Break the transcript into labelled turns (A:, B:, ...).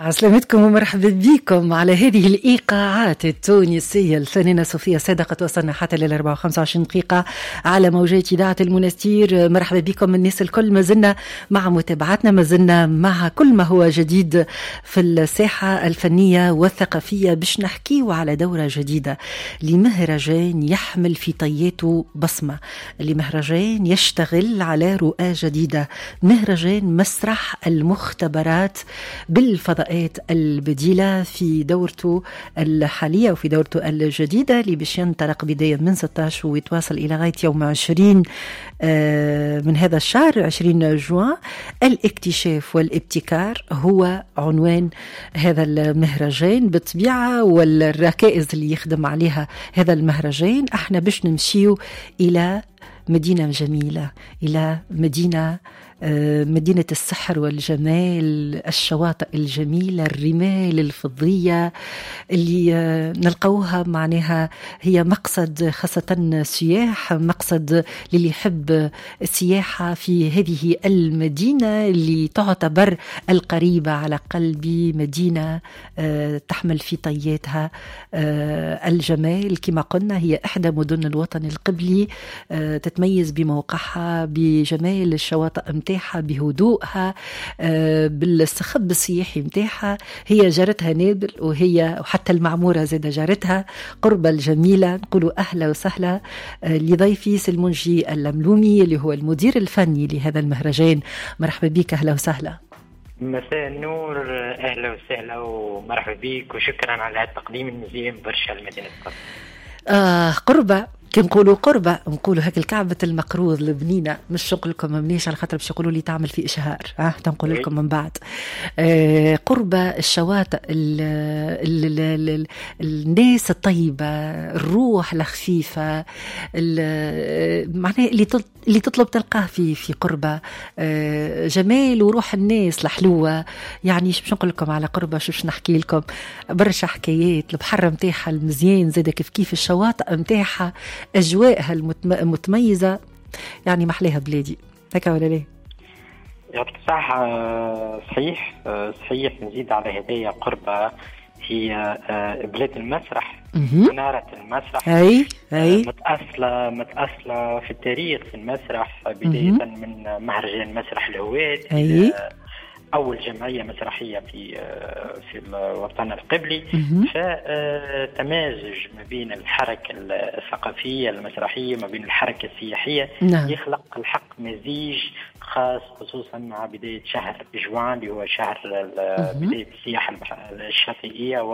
A: عسلامتكم ومرحبا بكم على هذه الإيقاعات التونسية. الفنانة صوفيا صادق توصلنا حتى لل 24 دقيقة على موجات إذاعة المنستير. مرحبا بكم الناس الكل، ما زلنا مع متابعتنا، ما زلنا مع كل ما هو جديد في الساحة الفنية والثقافية، باش نحكيه على دورة جديدة لمهرجان يحمل في طياته بصمة، لمهرجان يشتغل على رؤى جديدة، مهرجان مسرح المختبرات بالفضاءات البديلة في دورته الحالية وفي دورته الجديدة اللي باش ينطلق بداية من 16 ويتواصل إلى غاية يوم 20 من هذا الشهر 20 جوان. الاكتشاف والابتكار هو عنوان هذا المهرجان بالطبيعة، والركائز اللي يخدم عليها هذا المهرجان. احنا باش نمشيو إلى مدينة جميلة، إلى مدينة السحر والجمال، الشواطئ الجميلة، الرمال الفضية اللي نلقوها معناها هي مقصد خاصة سياح، مقصد للي يحب السياحة في هذه المدينة اللي تعتبر القريبة على قلبي، مدينة تحمل في طياتها الجمال. كما قلنا هي إحدى مدن الوطن القبلي، تتميز بموقعها، بجمال الشواطئ متاعها، بهدوءها، بالسخب السياحي متاعها. هي جارتها نابل، وحتى المعمورة زادة جارتها قرب الجميلة. نقولوا أهلا وسهلا لضيفي سلمونجي اللملومي اللي هو المدير الفني لهذا المهرجان. مرحبا بك، أهلا وسهلا.
B: مساء النور، أهلا وسهلا ومرحبا بك، وشكرا على التقديم المزيان برشا لمدينة قربة.
A: قربة كي نقولوا قربة، نقولوا هيك الكعبة المقروض البنينة، مش شغلكم منيش على خاطر باش يقولوا لي تعمل في إشهار، تنقول لكم من بعد. قربة، الشواطئ، الناس الطيبة، الروح الخفيفة، معناه اللي تطلب تلقاه في قربة، جمال وروح الناس الحلوة. يعني باش نقول لكم على قربة، شوش نحكي لكم برشا حكايات. البحر متاعها المزيان، زاد كيف الشواطئ متاعها، أجواءها المتميزة، يعني محليها بلادي هكا ولا ليه؟
B: يعطيك الصحة. صحيح نزيد على هدايا قربة هي بلاد المسرح، منارة المسرح.
A: أي
B: متأصلة في التاريخ في المسرح، بداية من مهرجان مسرح الهواد، أول جمعية مسرحية في الوطن القبلي. فتمازج ما بين الحركة الثقافية المسرحية ما بين الحركة السياحية، يخلق الحق مزيج خاص خصوصا مع بداية شهر جوان اللي هو شهر بداية السياحة الشاطئية